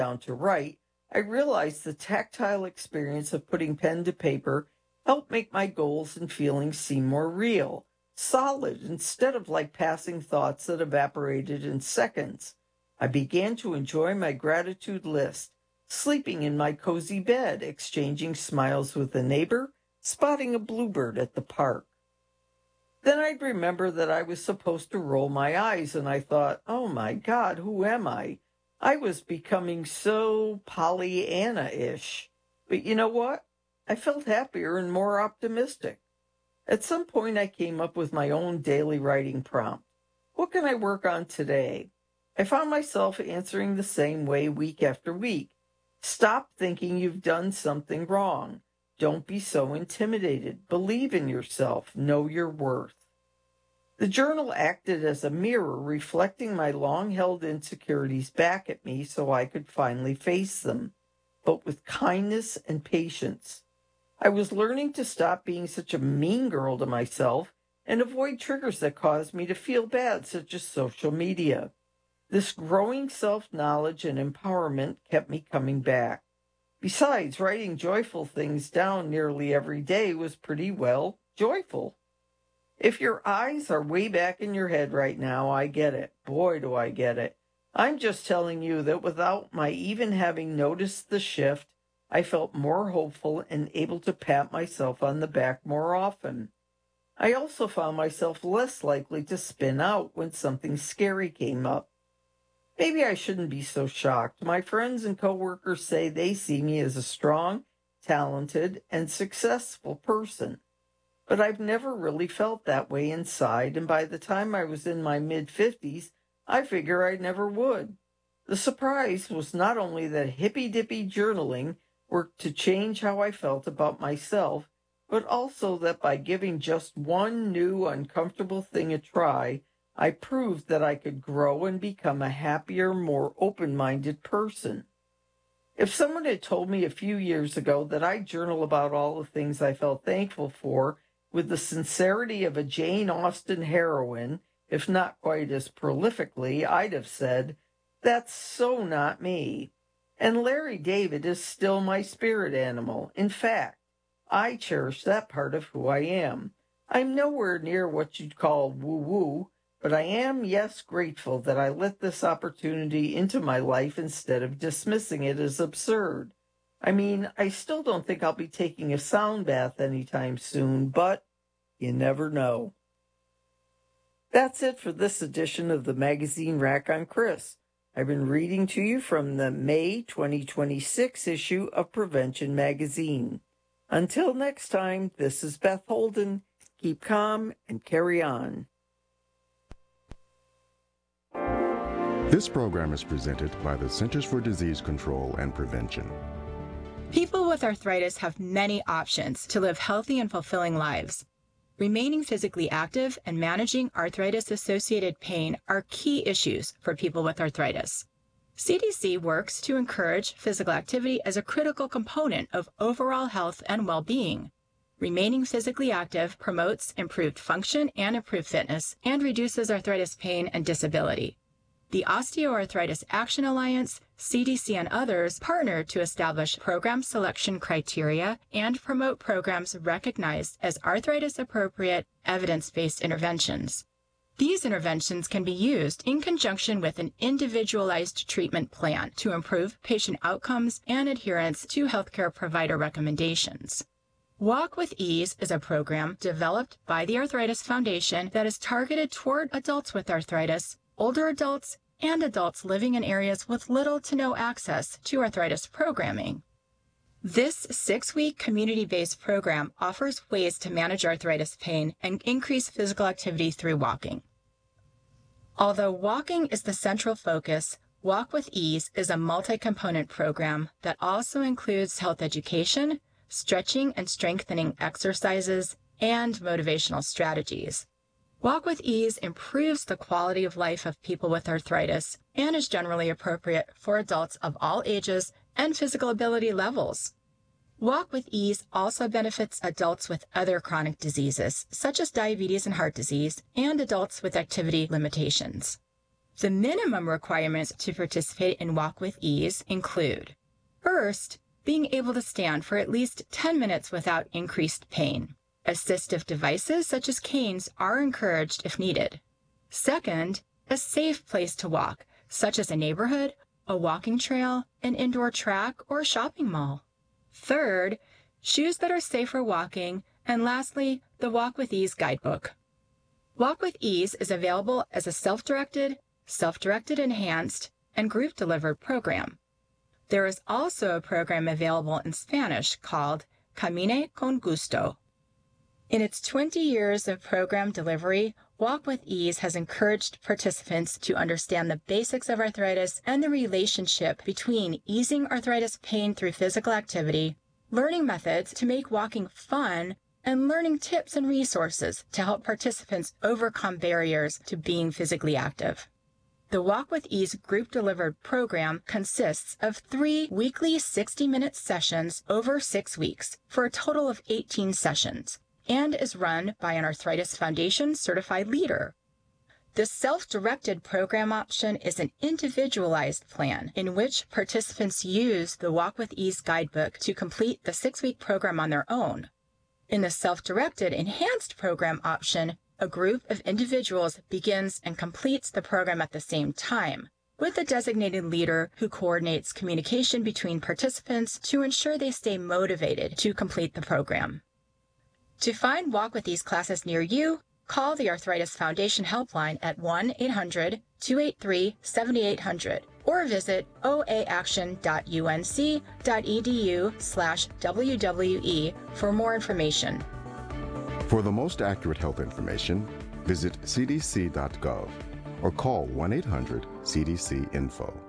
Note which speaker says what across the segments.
Speaker 1: down to write, I realized the tactile experience of putting pen to paper helped make my goals and feelings seem more real, solid, instead of like passing thoughts that evaporated in seconds. I began to enjoy my gratitude list, sleeping in my cozy bed, exchanging smiles with a neighbor, spotting a bluebird at the park. Then I'd remember that I was supposed to roll my eyes, and I thought, oh my God, who am I? I was becoming so Pollyanna-ish. But you know what? I felt happier and more optimistic. At some point, I came up with my own daily writing prompt. What can I work on today? I found myself answering the same way week after week. Stop thinking you've done something wrong. Don't be so intimidated. Believe in yourself. Know your worth. The journal acted as a mirror, reflecting my long-held insecurities back at me so I could finally face them, but with kindness and patience. I was learning to stop being such a mean girl to myself and avoid triggers that caused me to feel bad, such as social media. This growing self-knowledge and empowerment kept me coming back. Besides, writing joyful things down nearly every day was pretty well joyful. If your eyes are way back in your head right now, I get it. Boy, do I get it. I'm just telling you that without my even having noticed the shift, I felt more hopeful and able to pat myself on the back more often. I also found myself less likely to spin out when something scary came up. Maybe I shouldn't be so shocked. My friends and coworkers say they see me as a strong, talented, and successful person. But I've never really felt that way inside, and by the time I was in my mid-50s, I figure I never would. The surprise was not only that hippy-dippy journaling worked to change how I felt about myself, but also that by giving just one new uncomfortable thing a try, I proved that I could grow and become a happier, more open-minded person. If someone had told me a few years ago that I'd journal about all the things I felt thankful for with the sincerity of a Jane Austen heroine, if not quite as prolifically, I'd have said, that's so not me. And Larry David is still my spirit animal. In fact, I cherish that part of who I am. I'm nowhere near what you'd call woo-woo, but I am, yes, grateful that I let this opportunity into my life instead of dismissing it as absurd. I mean, I still don't think I'll be taking a sound bath anytime soon, but you never know. That's it for this edition of the magazine Rack on Chris. I've been reading to you from the May 2026 issue of Prevention Magazine. Until next time, this is Beth Holden. Keep calm and carry on.
Speaker 2: This program is presented by the Centers for Disease Control and Prevention.
Speaker 3: People with arthritis have many options to live healthy and fulfilling lives. Remaining physically active and managing arthritis-associated pain are key issues for people with arthritis. CDC works to encourage physical activity as a critical component of overall health and well-being. Remaining physically active promotes improved function and improved fitness and reduces arthritis pain and disability. The Osteoarthritis Action Alliance, CDC, and others partner to establish program selection criteria and promote programs recognized as arthritis-appropriate, evidence-based interventions. These interventions can be used in conjunction with an individualized treatment plan to improve patient outcomes and adherence to healthcare provider recommendations. Walk with Ease is a program developed by the Arthritis Foundation that is targeted toward adults with arthritis, older adults, and adults living in areas with little to no access to arthritis programming. This 6-week community-based program offers ways to manage arthritis pain and increase physical activity through walking. Although walking is the central focus, Walk with Ease is a multi-component program that also includes health education, stretching and strengthening exercises, and motivational strategies. Walk with Ease improves the quality of life of people with arthritis and is generally appropriate for adults of all ages and physical ability levels. Walk with Ease also benefits adults with other chronic diseases, such as diabetes and heart disease, and adults with activity limitations. The minimum requirements to participate in Walk with Ease include: first, being able to stand for at least 10 minutes without increased pain. Assistive devices such as canes are encouraged if needed. Second, a safe place to walk, such as a neighborhood, a walking trail, an indoor track, or a shopping mall. Third, shoes that are safe for walking. And lastly, the Walk with Ease guidebook. Walk with Ease is available as a self-directed enhanced, and group-delivered program. There is also a program available in Spanish called Camine con Gusto. In its 20 years of program delivery, Walk with Ease has encouraged participants to understand the basics of arthritis and the relationship between easing arthritis pain through physical activity, learning methods to make walking fun, and learning tips and resources to help participants overcome barriers to being physically active. The Walk with Ease group-delivered program consists of 3 weekly 60-minute sessions over 6 weeks for a total of 18 sessions, and is run by an Arthritis Foundation certified leader. The self-directed program option is an individualized plan in which participants use the Walk with Ease guidebook to complete the 6-week program on their own. In the self-directed enhanced program option, a group of individuals begins and completes the program at the same time, with a designated leader who coordinates communication between participants to ensure they stay motivated to complete the program. To find Walk with Ease classes near you, call the Arthritis Foundation helpline at 1-800-283-7800 or visit oaaction.unc.edu/WWE for more information.
Speaker 2: For the most accurate health information, visit cdc.gov or call 1-800-CDC-INFO.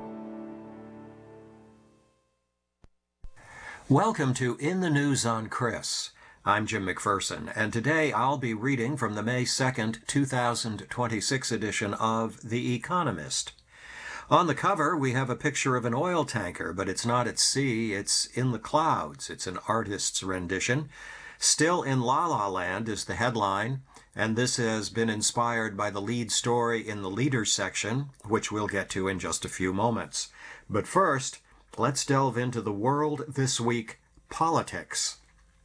Speaker 4: Welcome to In the News on Chris. I'm Jim McPherson, and today I'll be reading from the May 2nd, 2026 edition of The Economist. On the cover, we have a picture of an oil tanker, but it's not at sea, it's in the clouds. It's an artist's rendition. Still in La La Land is the headline, and this has been inspired by the lead story in the Leaders section, which we'll get to in just a few moments. But first, let's delve into the World This Week politics.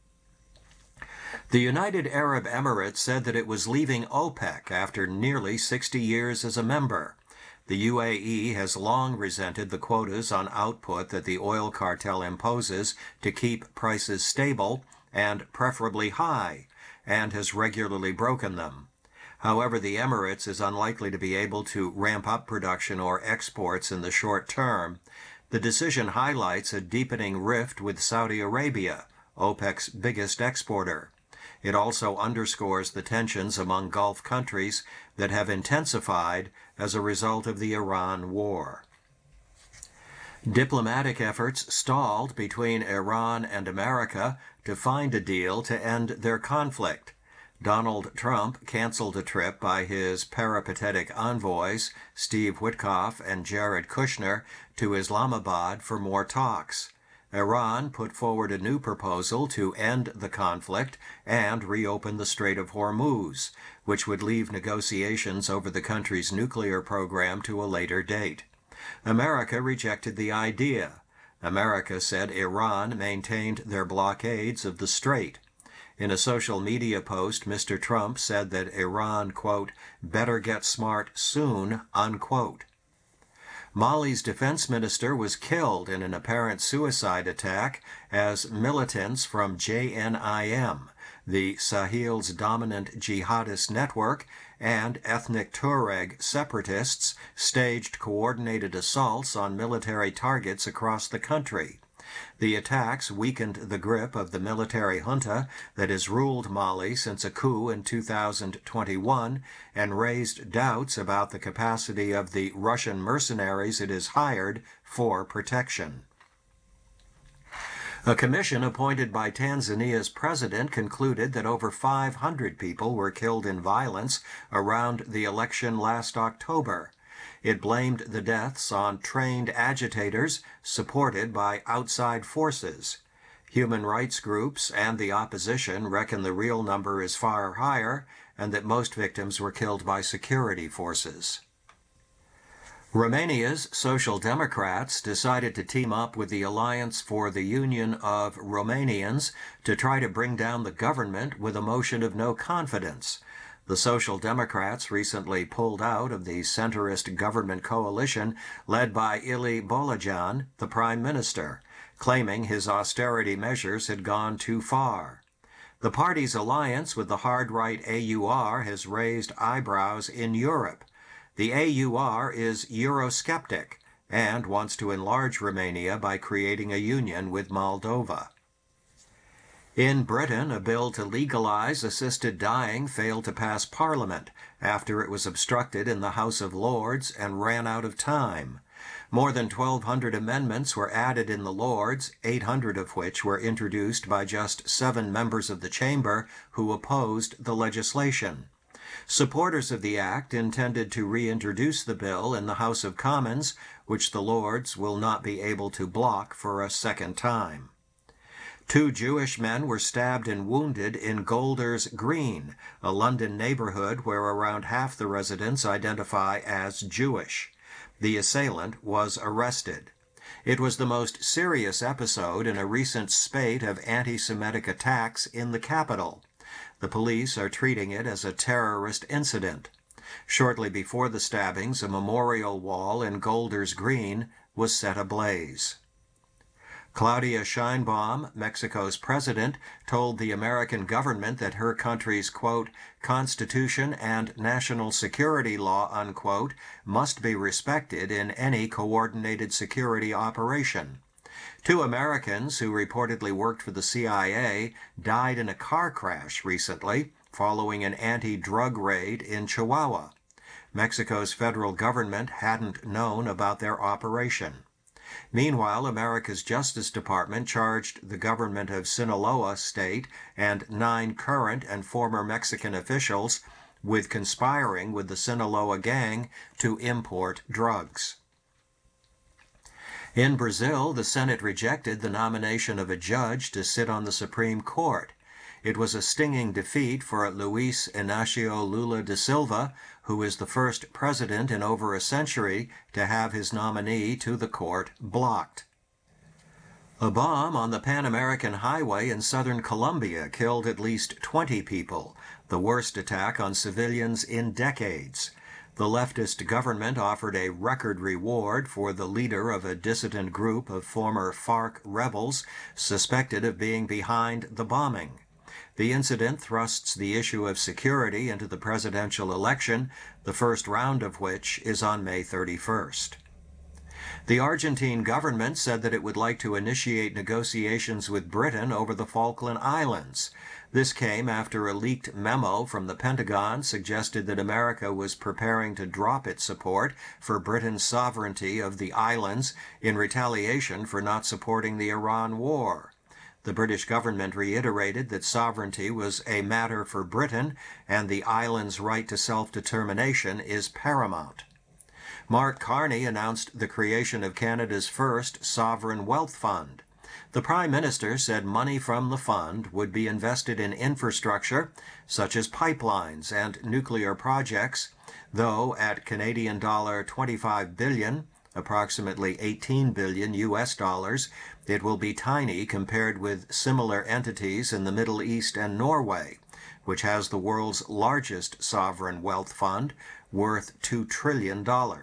Speaker 4: The United Arab Emirates said that it was leaving OPEC after nearly 60 years as a member. The UAE has long resented the quotas on output that the oil cartel imposes to keep prices stable and preferably high, and has regularly broken them. However, the Emirates is unlikely to be able to ramp up production or exports in the short term. The decision highlights a deepening rift with Saudi Arabia, OPEC's biggest exporter. It also underscores the tensions among Gulf countries that have intensified as a result of the Iran war. Diplomatic efforts stalled between Iran and America to find a deal to end their conflict. Donald Trump canceled a trip by his peripatetic envoys, Steve Witkoff and Jared Kushner, to Islamabad for more talks. Iran put forward a new proposal to end the conflict and reopen the Strait of Hormuz, which would leave negotiations over the country's nuclear program to a later date. America rejected the idea. America said Iran maintained their blockades of the strait. In a social media post, Mr. Trump said that Iran, quote, better get smart soon, unquote. Mali's defense minister was killed in an apparent suicide attack as militants from JNIM, the Sahel's dominant jihadist network, and ethnic Tuareg separatists staged coordinated assaults on military targets across the country. The attacks weakened the grip of the military junta that has ruled Mali since a coup in 2021 and raised doubts about the capacity of the Russian mercenaries it has hired for protection. A commission appointed by Tanzania's president concluded that over 500 people were killed in violence around the election last October. It blamed the deaths on trained agitators supported by outside forces. Human rights groups and the opposition reckon the real number is far higher and that most victims were killed by security forces. Romania's Social Democrats decided to team up with the Alliance for the Union of Romanians to try to bring down the government with a motion of no confidence. The Social Democrats recently pulled out of the centrist government coalition led by Ilie Bolojan, the prime minister, claiming his austerity measures had gone too far. The party's alliance with the hard-right AUR has raised eyebrows in Europe. The AUR is Eurosceptic and wants to enlarge Romania by creating a union with Moldova. In Britain, a bill to legalize assisted dying failed to pass Parliament after it was obstructed in the House of Lords and ran out of time. More than 1,200 amendments were added in the Lords, 800 of which were introduced by just 7 members of the chamber who opposed the legislation. Supporters of the act intended to reintroduce the bill in the House of Commons, which the Lords will not be able to block for a second time. 2 Jewish men were stabbed and wounded in Golders Green, a London neighborhood where around half the residents identify as Jewish. The assailant was arrested. It was the most serious episode in a recent spate of anti-Semitic attacks in the capital. The police are treating it as a terrorist incident. Shortly before the stabbings, a memorial wall in Golders Green was set ablaze. Claudia Sheinbaum, Mexico's president, told the American government that her country's, quote, constitution and national security law, unquote, must be respected in any coordinated security operation. 2 Americans who reportedly worked for the CIA died in a car crash recently following an anti-drug raid in Chihuahua. Mexico's federal government hadn't known about their operation. Meanwhile, America's Justice Department charged the government of Sinaloa State and 9 current and former Mexican officials with conspiring with the Sinaloa gang to import drugs. In Brazil, the Senate rejected the nomination of a judge to sit on the Supreme Court. It was a stinging defeat for Luiz Inácio Lula da Silva, who is the first president in over a century to have his nominee to the court blocked. A bomb on the Pan American Highway in southern Colombia killed at least 20 people, the worst attack on civilians in decades. The leftist government offered a record reward for the leader of a dissident group of former FARC rebels suspected of being behind the bombing. The incident thrusts the issue of security into the presidential election, the first round of which is on May 31st. The Argentine government said that it would like to initiate negotiations with Britain over the Falkland Islands. This came after a leaked memo from the Pentagon suggested that America was preparing to drop its support for Britain's sovereignty of the islands in retaliation for not supporting the Iran war. The British government reiterated that sovereignty was a matter for Britain and the islands' right to self-determination is paramount. Mark Carney announced the creation of Canada's first sovereign wealth fund. The Prime Minister said money from the fund would be invested in infrastructure, such as pipelines and nuclear projects, though at Canadian dollar $25 billion, approximately 18 billion US dollars, it will be tiny compared with similar entities in the Middle East and Norway, which has the world's largest sovereign wealth fund, worth $2 trillion.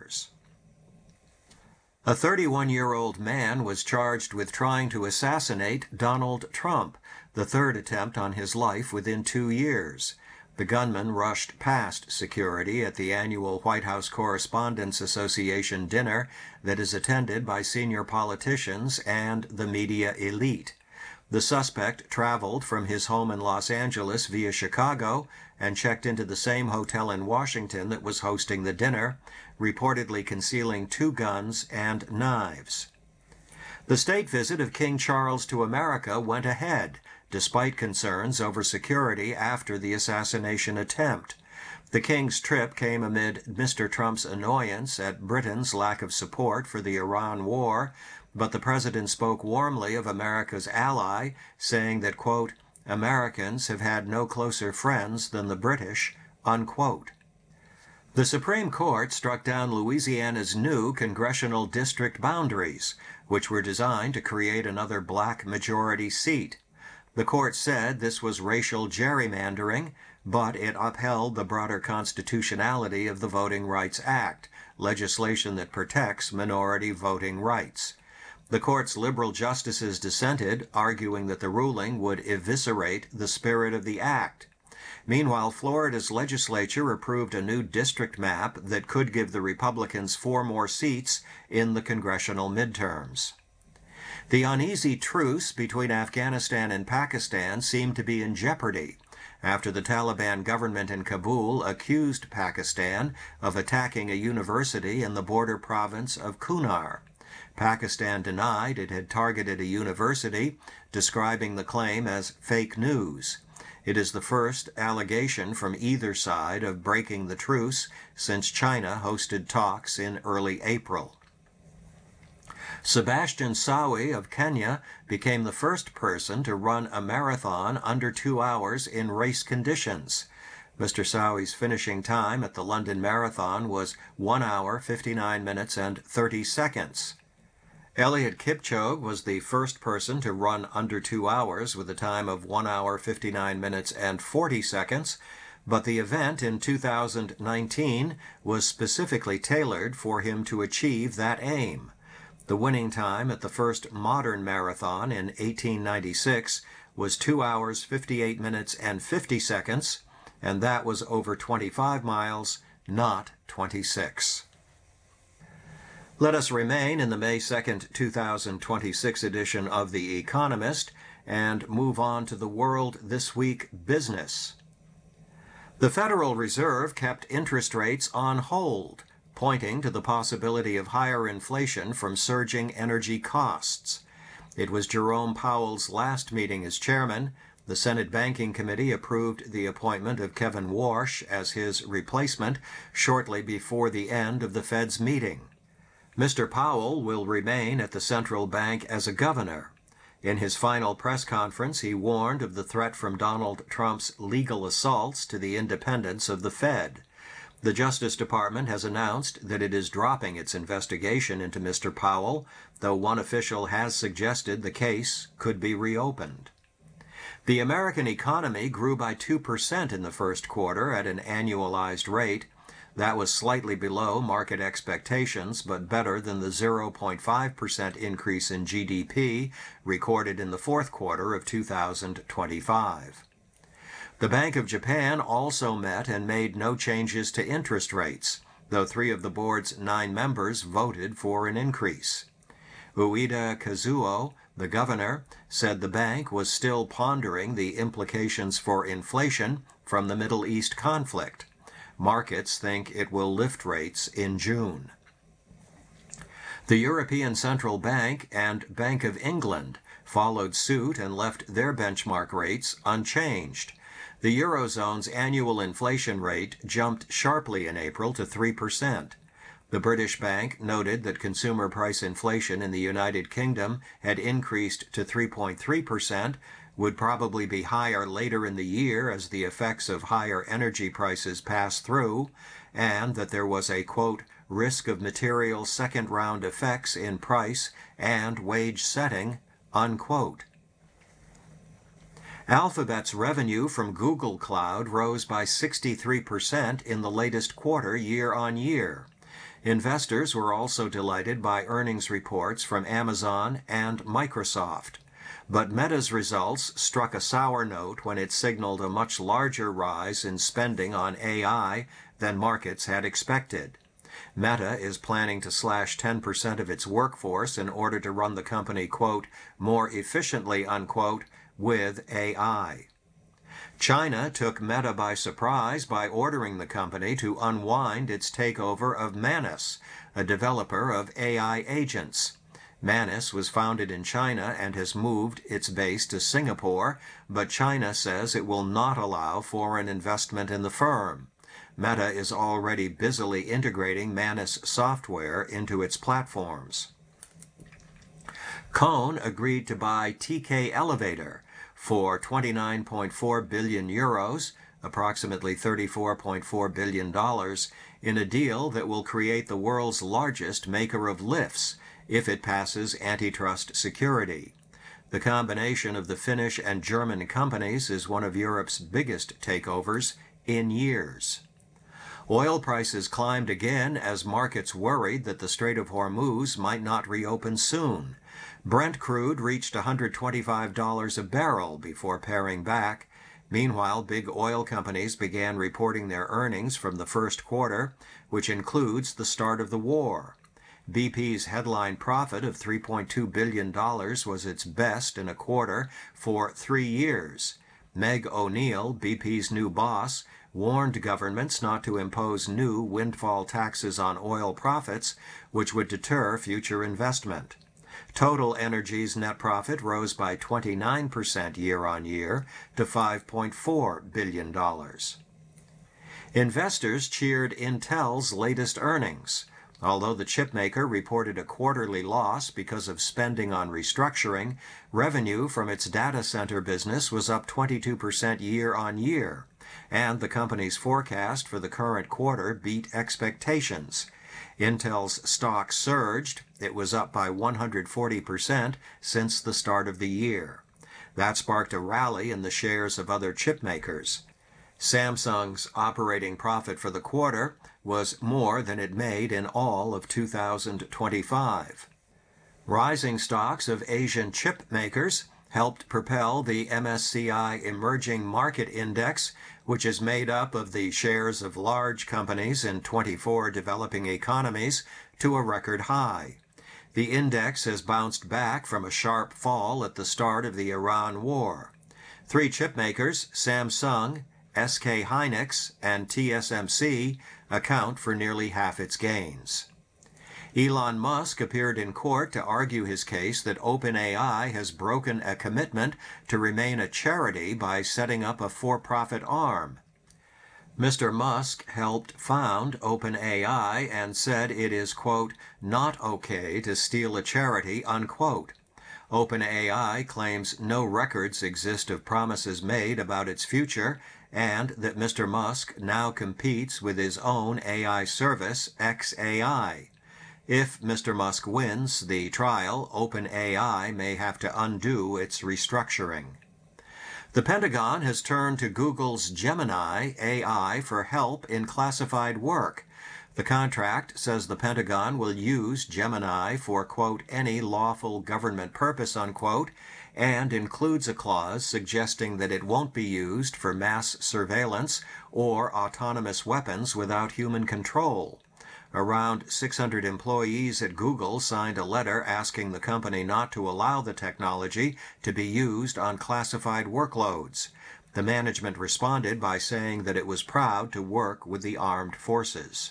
Speaker 4: A 31-year-old man was charged with trying to assassinate Donald Trump, the third attempt on his life within 2 years. The gunman rushed past security at the annual White House Correspondents Association dinner that is attended by senior politicians and the media elite. The suspect traveled from his home in Los Angeles via Chicago and checked into the same hotel in Washington that was hosting the dinner, reportedly concealing 2 guns and knives. The state visit of King Charles to America went ahead, despite concerns over security after the assassination attempt. The King's trip came amid Mr. Trump's annoyance at Britain's lack of support for the Iran war, but the president spoke warmly of America's ally, saying that, quote, Americans have had no closer friends than the British, unquote. The Supreme Court struck down Louisiana's new congressional district boundaries, which were designed to create another black majority seat. The court said this was racial gerrymandering, but it upheld the broader constitutionality of the Voting Rights Act, legislation that protects minority voting rights. The court's liberal justices dissented, arguing that the ruling would eviscerate the spirit of the act. Meanwhile, Florida's legislature approved a new district map that could give the Republicans 4 more seats in the congressional midterms. The uneasy truce between Afghanistan and Pakistan seemed to be in jeopardy after the Taliban government in Kabul accused Pakistan of attacking a university in the border province of Kunar. Pakistan denied it had targeted a university, describing the claim as fake news. It is the first allegation from either side of breaking the truce since China hosted talks in early April. Sebastian Sawi of Kenya became the first person to run a marathon under 2 hours in race conditions. Mr. Sawi's finishing time at the London Marathon was 1 hour, 59 minutes, and 30 seconds. Eliud Kipchoge was the first person to run under 2 hours with a time of 1 hour, 59 minutes, and 40 seconds, but the event in 2019 was specifically tailored for him to achieve that aim. The winning time at the first modern marathon in 1896 was 2 hours, 58 minutes, and 50 seconds, and that was over 25 miles, not 26. Let us remain in the May 2, 2026 edition of The Economist and move on to the World This Week business. The Federal Reserve kept interest rates on hold, pointing to the possibility of higher inflation from surging energy costs. It was Jerome Powell's last meeting as chairman. The Senate Banking Committee approved the appointment of Kevin Warsh as his replacement shortly before the end of the Fed's meeting. Mr. Powell will remain at the central bank as a governor. In his final press conference, he warned of the threat from Donald Trump's legal assaults to the independence of the Fed. The Justice Department has announced that it is dropping its investigation into Mr. Powell, though one official has suggested the case could be reopened. The American economy grew by 2% in the first quarter at an annualized rate. That was slightly below market expectations, but better than the 0.5% increase in GDP recorded in the fourth quarter of 2025. The Bank of Japan also met and made no changes to interest rates, though 3 of the board's 9 members voted for an increase. Ueda Kazuo, the governor, said the bank was still pondering the implications for inflation from the Middle East conflict. Markets think it will lift rates in June. The European Central Bank and Bank of England followed suit and left their benchmark rates unchanged. The Eurozone's annual inflation rate jumped sharply in April to 3%. The British Bank noted that consumer price inflation in the United Kingdom had increased to 3.3%, would probably be higher later in the year as the effects of higher energy prices pass through, and that there was a, quote, risk of material second-round effects in price and wage setting, unquote. Alphabet's revenue from Google Cloud rose by 63% in the latest quarter year-on-year. Investors were also delighted by earnings reports from Amazon and Microsoft. But Meta's results struck a sour note when it signaled a much larger rise in spending on AI than markets had expected. Meta is planning to slash 10% of its workforce in order to run the company, quote, more efficiently, unquote, with AI. China took Meta by surprise by ordering the company to unwind its takeover of Manus, a developer of AI agents. Manus was founded in China and has moved its base to Singapore, but China says it will not allow foreign investment in the firm. Meta is already busily integrating Manus software into its platforms. Kohn agreed to buy TK Elevator for 29.4 billion euros, approximately $34.4 billion, in a deal that will create the world's largest maker of lifts if it passes antitrust security. The combination of the Finnish and German companies is one of Europe's biggest takeovers in years. Oil prices climbed again as markets worried that the Strait of Hormuz might not reopen soon. Brent crude reached $125 a barrel before paring back. Meanwhile, big oil companies began reporting their earnings from the first quarter, which includes the start of the war. BP's headline profit of $3.2 billion was its best in a quarter for 3 years. Meg O'Neill, BP's new boss, warned governments not to impose new windfall taxes on oil profits, which would deter future investment. Total Energy's net profit rose by 29% year-on-year to $5.4 billion. Investors cheered Intel's latest earnings. Although the chipmaker reported a quarterly loss because of spending on restructuring, revenue from its data center business was up 22% year-on-year, and the company's forecast for the current quarter beat expectations. Intel's stock surged. It was up by 140% since the start of the year. That sparked a rally in the shares of other chip makers. Samsung's operating profit for the quarter was more than it made in all of 2025. Rising stocks of Asian chip makers helped propel the MSCI Emerging Market Index, which is made up of the shares of large companies in 24 developing economies, to a record high. The index has bounced back from a sharp fall at the start of the Iran war. 3 chip makers, Samsung, SK Hynix, and TSMC, account for nearly half its gains. Elon Musk appeared in court to argue his case that OpenAI has broken a commitment to remain a charity by setting up a for-profit arm. Mr. Musk helped found OpenAI and said it is, quote, not okay to steal a charity, unquote. OpenAI claims no records exist of promises made about its future, and that Mr. Musk now competes with his own AI service, xAI. If Mr. Musk wins the trial, OpenAI may have to undo its restructuring. The Pentagon has turned to Google's Gemini AI for help in classified work. The contract says the Pentagon will use Gemini for, quote, any lawful government purpose, unquote, and includes a clause suggesting that it won't be used for mass surveillance or autonomous weapons without human control. Around 600 employees at Google signed a letter asking the company not to allow the technology to be used on classified workloads. The management responded by saying that it was proud to work with the armed forces.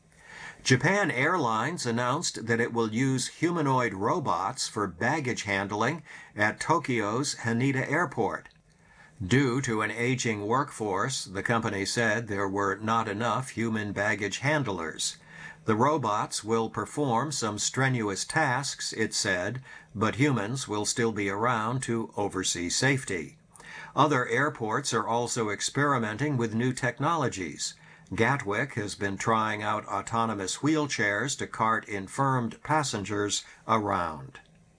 Speaker 4: Japan Airlines announced that it will use humanoid robots for baggage handling at Tokyo's Haneda Airport. Due to an aging workforce, the company said there were not enough human baggage handlers. The robots will perform some strenuous tasks, it said, but humans will still be around to oversee safety. Other airports are also experimenting with new technologies. Gatwick has been trying out autonomous wheelchairs to cart infirmed passengers around.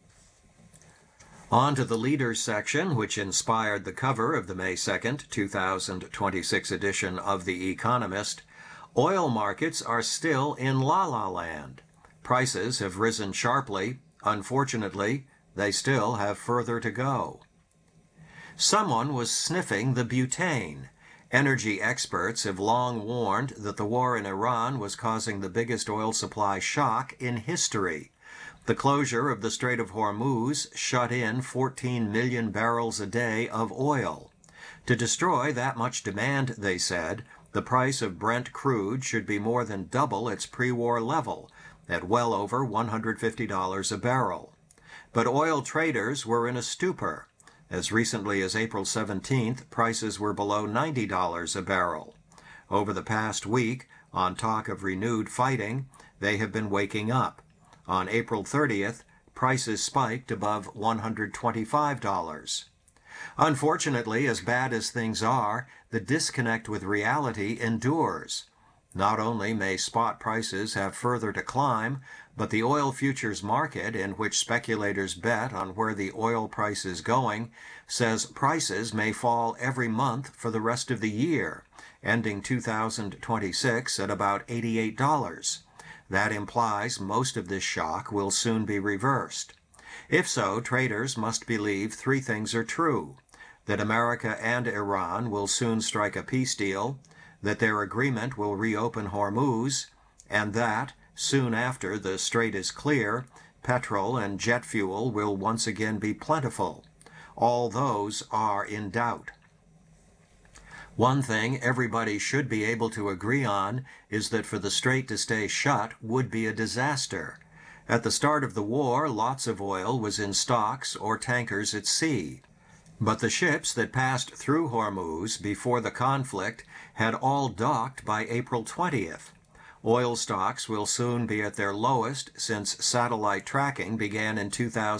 Speaker 4: On to the Leaders section, which inspired the cover of the May 2nd, 2026 edition of The Economist. Oil markets are still in la-la land. Prices have risen sharply. Unfortunately, they still have further to go. Someone was sniffing the butane. Energy experts have long warned that the war in Iran was causing the biggest oil supply shock in history. The closure of the Strait of Hormuz shut in 14 million barrels a day of oil. To destroy that much demand, they said, the price of Brent crude should be more than double its pre-war level, at well over $150 a barrel. But oil traders were in a stupor. As recently as April 17th, prices were below $90 a barrel. Over the past week, on talk of renewed fighting, they have been waking up. On April 30th, prices spiked above $125. Unfortunately, as bad as things are, the disconnect with reality endures. Not only may spot prices have further to climb, but the oil futures market, in which speculators bet on where the oil price is going, says prices may fall every month for the rest of the year, ending 2026 at about $88. That implies most of this shock will soon be reversed. If so, traders must believe three things are true: that America and Iran will soon strike a peace deal, that their agreement will reopen Hormuz, and that, soon after the strait is clear, petrol and jet fuel will once again be plentiful. All those are in doubt. One thing everybody should be able to agree on is that for the strait to stay shut would be a disaster. At the start of the war, lots of oil was in stocks or tankers at sea. But the ships that passed through Hormuz before the conflict had all docked by April 20th. Oil stocks will soon be at their lowest since satellite tracking began in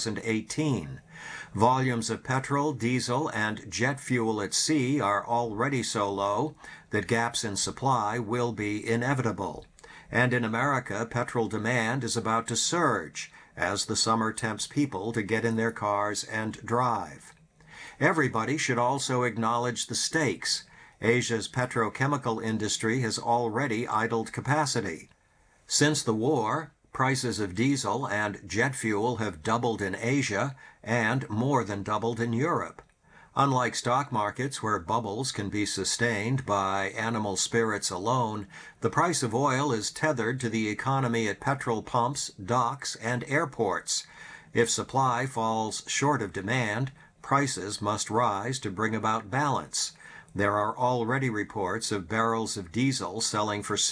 Speaker 4: 2018. Volumes of petrol, diesel, and jet fuel at sea are already so low that gaps in supply will be inevitable. And in America, petrol demand is about to surge as the summer tempts people to get in their cars and drive. Everybody should also acknowledge the stakes. Asia's petrochemical industry has already idled capacity. Since the war, prices of diesel and jet fuel have doubled in Asia and more than doubled in Europe. Unlike stock markets where bubbles can be sustained by animal spirits alone, the price of oil is tethered to the economy at petrol pumps, docks, and airports. If supply falls short of demand, prices must rise to bring about balance. There are already reports of barrels of diesel selling for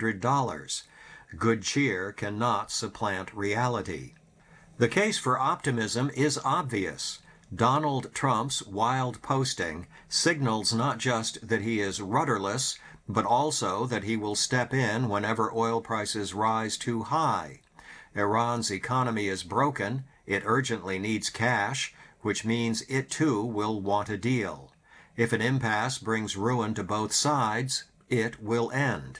Speaker 4: $600. Good cheer cannot supplant reality. The case for optimism is obvious. Donald Trump's wild posting signals not just that he is rudderless, but also that he will step in whenever oil prices rise too high. Iran's economy is broken. It urgently needs cash, which means it too will want a deal. If an impasse brings ruin to both sides, it will end.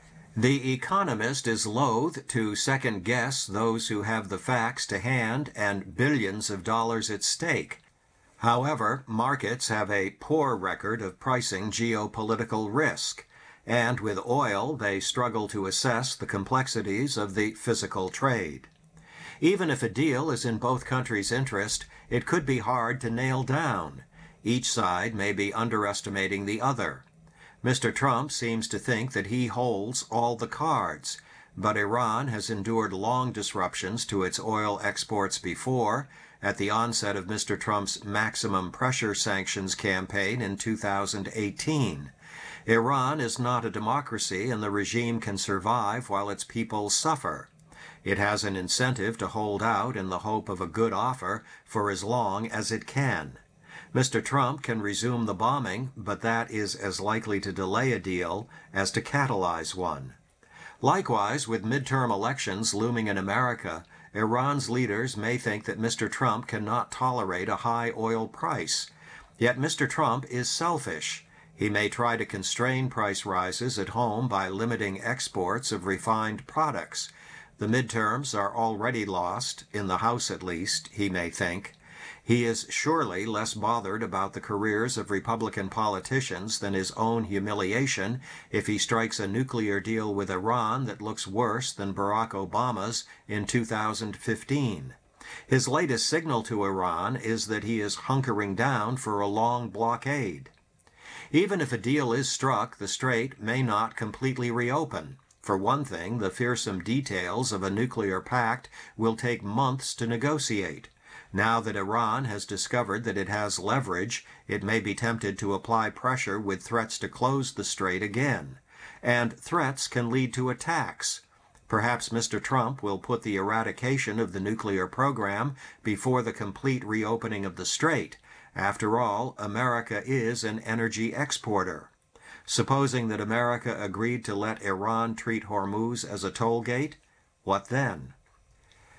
Speaker 4: The Economist is loath to second-guess those who have the facts to hand and billions of dollars at stake. However, markets have a poor record of pricing geopolitical risk, and with oil they struggle to assess the complexities of the physical trade. Even if a deal is in both countries' interest, it could be hard to nail down. Each side may be underestimating the other. Mr. Trump seems to think that he holds all the cards, but Iran has endured long disruptions to its oil exports before, at the onset of Mr. Trump's maximum pressure sanctions campaign in 2018. Iran is not a democracy, and the regime can survive while its people suffer. It has an incentive to hold out in the hope of a good offer for as long as it can. Mr. Trump can resume the bombing, but that is as likely to delay a deal as to catalyze one. Likewise, with midterm elections looming in America, Iran's leaders may think that Mr. Trump cannot tolerate a high oil price. Yet Mr. Trump is selfish. He may try to constrain price rises at home by limiting exports of refined products. The midterms are already lost, in the House at least, he may think. He is surely less bothered about the careers of Republican politicians than his own humiliation if he strikes a nuclear deal with Iran that looks worse than Barack Obama's in 2015. His latest signal to Iran is that he is hunkering down for a long blockade. Even if a deal is struck, the strait may not completely reopen. For one thing, the fearsome details of a nuclear pact will take months to negotiate. Now that Iran has discovered that it has leverage, it may be tempted to apply pressure with threats to close the strait again. And threats can lead to attacks. Perhaps Mr. Trump will put the eradication of the nuclear program before the complete reopening of the strait. After all, America is an energy exporter. Supposing that America agreed to let Iran treat Hormuz as a toll gate, what then?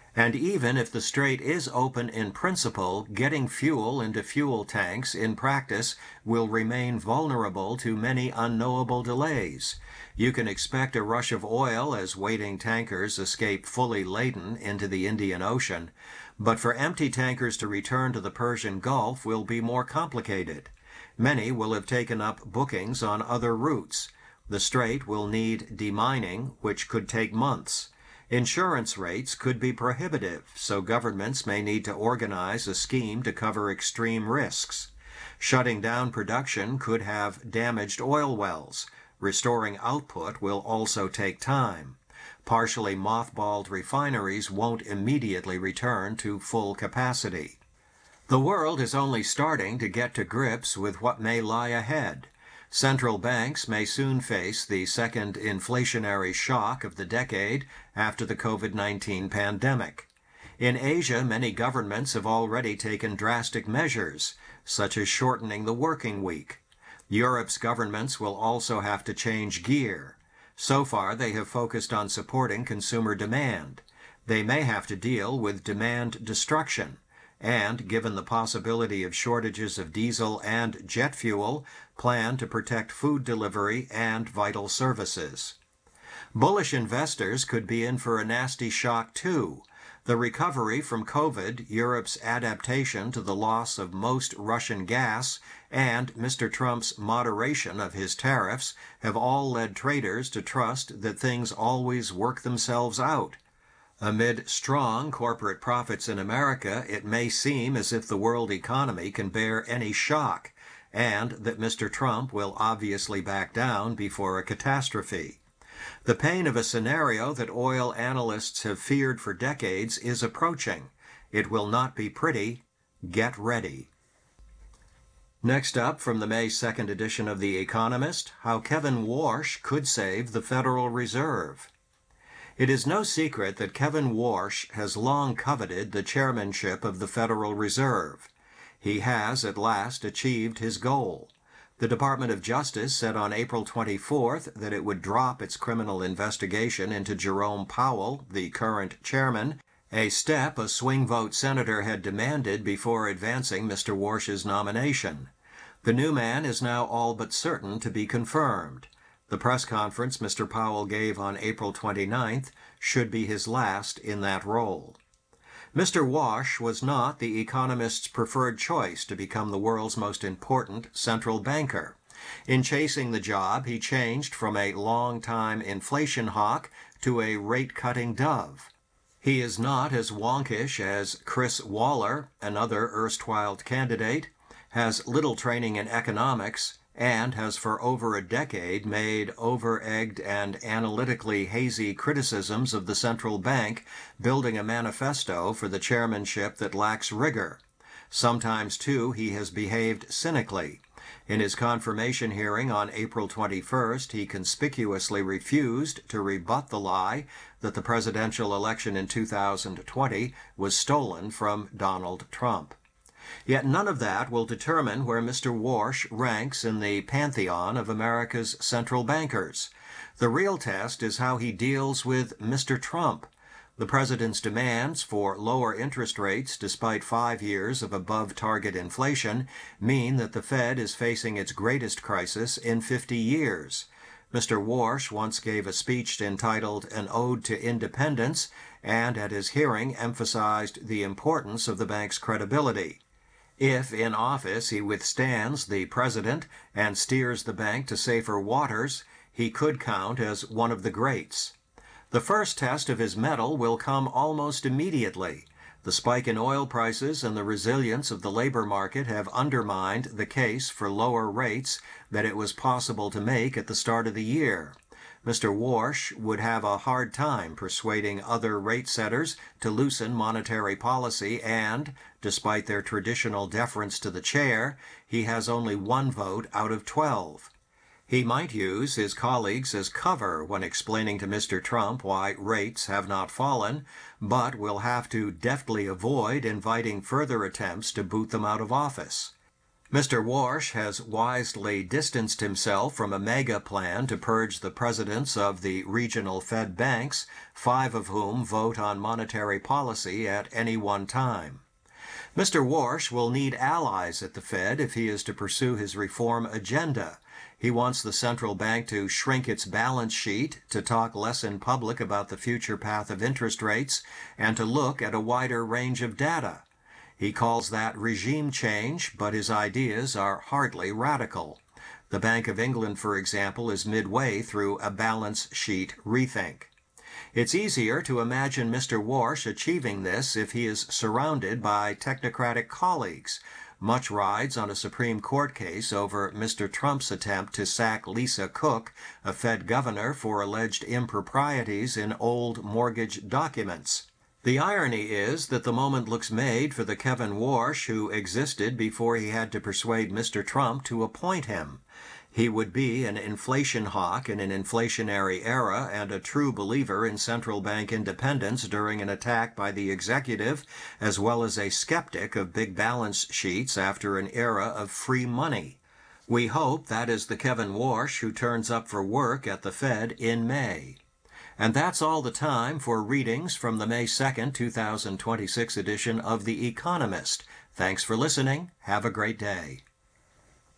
Speaker 4: And even if the strait is open in principle, getting fuel into fuel tanks in practice will remain vulnerable to many unknowable delays. You can expect a rush of oil as waiting tankers escape fully laden into the Indian Ocean, but for empty tankers to return to the Persian Gulf will be more complicated. Many will have taken up bookings on other routes. The strait will need demining, which could take months. Insurance rates could be prohibitive, so governments may need to organize a scheme to cover extreme risks. Shutting down production could have damaged oil wells. Restoring output will also take time. Partially mothballed refineries won't immediately return to full capacity. The world is only starting to get to grips with what may lie ahead. Central banks may soon face the second inflationary shock of the decade after the COVID-19 pandemic. In Asia, many governments have already taken drastic measures, such as shortening the working week. Europe's governments will also have to change gear. So far, they have focused on supporting consumer demand. They may have to deal with demand destruction, and, given the possibility of shortages of diesel and jet fuel, plan to protect food delivery and vital services. Bullish investors could be in for a nasty shock too. The recovery from COVID, Europe's adaptation to the loss of most Russian gas, and Mr. Trump's moderation of his tariffs have all led traders to trust that things always work themselves out. Amid strong corporate profits in America, it may seem as if the world economy can bear any shock, and that Mr. Trump will obviously back down before a catastrophe. The pain of a scenario that oil analysts have feared for decades is approaching. It will not be pretty. Get ready. Next up, from the May 2nd edition of The Economist, how Kevin Warsh could save the Federal Reserve. It is no secret that Kevin Warsh has long coveted the chairmanship of the Federal Reserve. He has at last achieved his goal. The Department of Justice said on April 24th that it would drop its criminal investigation into Jerome Powell, the current chairman, a step a swing vote senator had demanded before advancing Mr. Warsh's nomination. The new man is now all but certain to be confirmed. The press conference Mr. Powell gave on April 29th should be his last in that role. Mr. Warsh was not the Economist's preferred choice to become the world's most important central banker. In chasing the job, he changed from a long-time inflation hawk to a rate-cutting dove. He is not as wonkish as Chris Waller, another erstwhile candidate, has little training in economics, and has for over a decade made over-egged and analytically hazy criticisms of the central bank, building a manifesto for the chairmanship that lacks rigor. Sometimes, too, he has behaved cynically. In his confirmation hearing on April 21st, he conspicuously refused to rebut the lie that the presidential election in 2020 was stolen from Donald Trump. Yet none of that will determine where Mr. Warsh ranks in the pantheon of America's central bankers. The real test is how he deals with Mr. Trump. The president's demands for lower interest rates despite 5 years of above-target inflation mean that the Fed is facing its greatest crisis in 50 years. Mr. Warsh once gave a speech entitled An Ode to Independence, and at his hearing emphasized the importance of the bank's credibility. If in office he withstands the president and steers the bank to safer waters, he could count as one of the greats. The first test of his mettle will come almost immediately. The spike in oil prices and the resilience of the labor market have undermined the case for lower rates that it was possible to make at the start of the year. Mr. Warsh would have a hard time persuading other rate setters to loosen monetary policy and, despite their traditional deference to the chair, he has only 1 vote out of 12. He might use his colleagues as cover when explaining to Mr. Trump why rates have not fallen, but will have to deftly avoid inviting further attempts to boot them out of office. Mr. Warsh has wisely distanced himself from a mega plan to purge the presidents of the regional Fed banks, 5 of whom vote on monetary policy at any one time. Mr. Warsh will need allies at the Fed if he is to pursue his reform agenda. He wants the central bank to shrink its balance sheet, to talk less in public about the future path of interest rates, and to look at a wider range of data. He calls that regime change, but his ideas are hardly radical. The Bank of England, for example, is midway through a balance sheet rethink. It's easier to imagine Mr. Warsh achieving this if he is surrounded by technocratic colleagues. Much rides on a Supreme Court case over Mr. Trump's attempt to sack Lisa Cook, a Fed governor, for alleged improprieties in old mortgage documents. The irony is that the moment looks made for the Kevin Warsh who existed before he had to persuade Mr. Trump to appoint him. He would be an inflation hawk in an inflationary era and a true believer in central bank independence during an attack by the executive, as well as a skeptic of big balance sheets after an era of free money. We hope that is the Kevin Warsh who turns up for work at the Fed in May. And that's all the time for readings from the May 2nd, 2026 edition of The Economist. Thanks for listening. Have a great day.